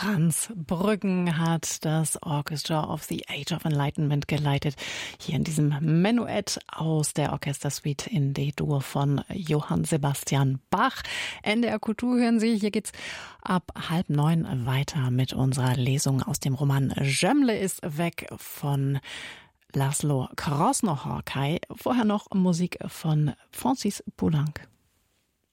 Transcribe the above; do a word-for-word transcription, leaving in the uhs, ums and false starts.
Franz Brüggen hat das Orchestra of the Age of Enlightenment geleitet. Hier in diesem Menuett aus der Orchestersuite in D-Dur von Johann Sebastian Bach. N D R Kultur hören Sie. Hier geht's ab halb neun weiter mit unserer Lesung aus dem Roman Jömmle ist weg von Laszlo Krasznahorkai. Vorher noch Musik von Francis Poulenc.